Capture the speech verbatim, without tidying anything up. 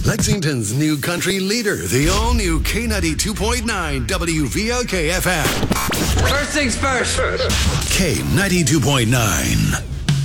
Lexington's new country leader, the all-new K ninety-two point nine W V L K F M. First things first. K ninety-two point nine.